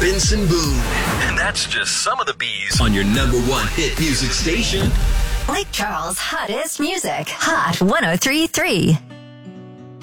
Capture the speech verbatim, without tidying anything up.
Rinse and Boone. And that's just some of the bees On your number one hit music station. Lake Charles' hottest music. Hot one oh three point three.